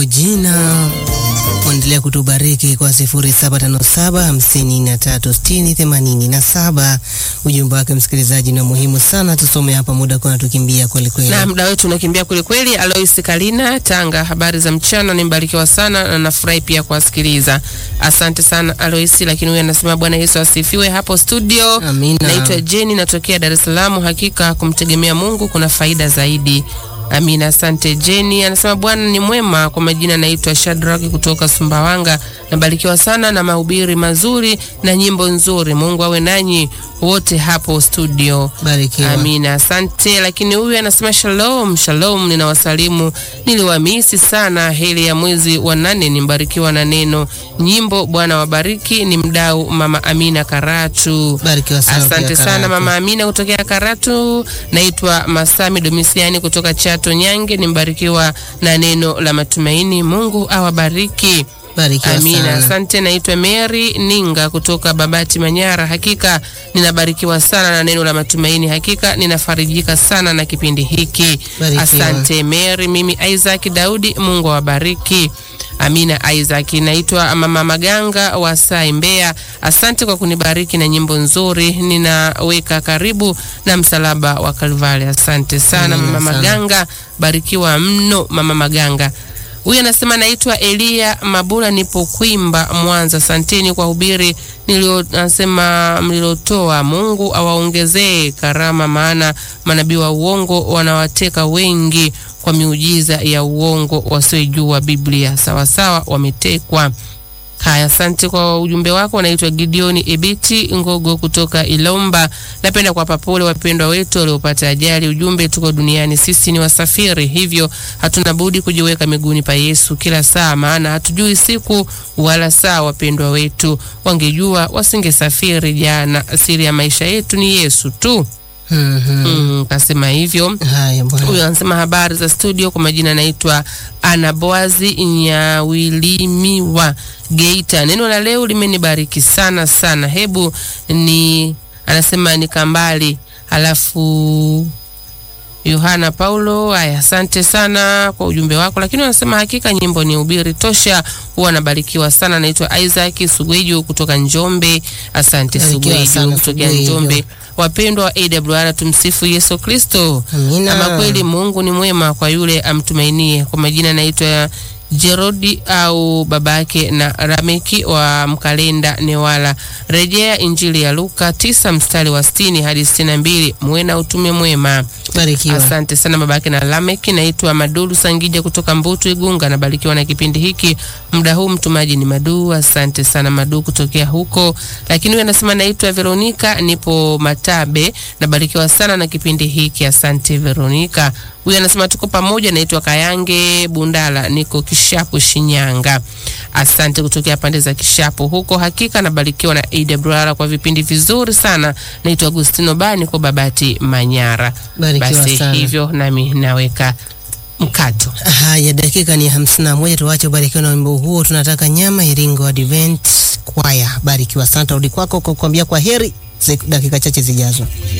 Regina. Endelea kutubariki kwa 0757536087. Ujumbe wake msikilizaji ni muhimu sana, tusome hapa, muda kwa tukimbia kweli kweli. Na muda wetu unakimbia kweli kweli. Alois Kalina, Tanga, habari za mchana, nimbarikiwa sana na nafurahi pia kuwasikiliza. Asante sana Alois, lakini huyu anasema Bwana Yesu asifiwe hapo studio. Amina. Naitwa Jenny, natokea Dar es Salaam. Hakika kumtegemea Mungu kuna faida zaidi. Amina, asante Jenny. Anasema Bwana ni mwema. Kwa majina naitwa Shadrack kutoka Sumbawanga. Nabarikiwa sana na mahubiri mazuri na nyimbo nzuri. Mungu awe nanyi wote hapo studio. Barikiwa. Amina, asante. Lakini huyu anasema shalom, shalom, ninawasalimu. Niliwamisi sana, heri ya mwezi wa 8, nimbarikiwa na neno nyimbo. Bwana wabariki. Ni mdau Mama Amina Karatu. Barikiwa sana. Asante sana Mama Amina kutokea Karatu. Naitwa Masami Domisiani kutoka Chato Nyange, nimbarikiwa na neno la matumaini. Mungu awabariki. Barikiwa. Amina, sana. asante. Naitwa Mary Ninga kutoka Babati Manyara. Hakika ninabarikiwa sana na neno la matumaini. Hakika ninafarijika sana na kipindi hiki. Barikiwa. Asante Mary. Mimi Isaac Daudi, Mungu awabariki. Amina Isaac. Naitwa Mama Maganga wa Sai Mbeya. Asante kwa kunibariki na nyimbo nzuri. Ninaweka karibu na msalaba wa Kalvari. Asante sana Mama Maganga. Barikiwa mno Mama Maganga. Huyu anasema naitwa Elia Mabula, nipo Kwimba Mwanza. Asanteni kwa hubiri mlilotoa. Mungu awaongezee karama, maana manabii wa uongo wanawateka wengi kwa miujiza ya uongo, wasiojua Biblia sawa sawa wametekwa. Haya, asante kwa ujumbe wako. Naitwa Gideoni Ebiti Ngogo kutoka Ilomba. Napenda kuwapa pole wapendwa wetu waliopata ajali. Ujumbe, tuko duniani sisi ni wasafiri, hivyo hatuna budi kujiweka miguuni pa Yesu kila saa, maana hatujui siku wala saa. Wapendwa wetu wangejua wasingesafiri jana. Siri ya maisha yetu ni Yesu tu. Kasema hivyo. Haya bwana. Huyu anasema habari za studio, kwa majina naitwa Ana Boazi Nyawilimiwa Geita. Neno la leo limenibariki sana sana. Hebu anasema ni Kambali, alafu Yohana Paulo. Haya, asante sana kwa ujumbe wako, lakini anasema hakika nyimbo ni ubiri tosha. Huwa anabarikiwa sana. Naitwa Isaac Sugweju kutoka Njombe. Asante Sugweju kutoka Njombe. Wapendwa wa AWR, tumsifu Yesu Kristo. Amina. Ama kweli Mungu ni mwema kwa yule amtumainie. Kwa majina naitwa Jerodi au babake na Rameki wa Mkalenda Newala. Rejea Injili ya Luka 9 mstari wa 60 hadi 62. Muwe utume mwema. Barikiwa. Asante sana babake na Lameki. Naitwa Madulu Sangija kutoka Mbutu Igunga. Nabarikiwa na kipindi hiki. Muda huu mtumaji ni Madu. Asante sana Madu kutokea huko. Lakini huyu anasema naitwa Veronica, nipo Matabe. Nabarikiwa sana na kipindi hiki. Asante Veronica. Huyu anasema tuko pamoja. Naitwa Kayange Bundala, niko Kishapu Shinyanga. Asante kutokea pande za Kishapu huko. Hakika nabarikiwa na AWR kwa vipindi vizuri sana. Naitwa Agustino Bani kwa Babati Manyara. Basi sana. Hivyo nami naweka mkato. Haya, dakika ni 51, tuache barikiwa na wimbo huo. Tunataka nyama Iringo Advent Choir. Barikiwa sana, rudi kwako kwa kuambia kwa heri dakika chache zijazo.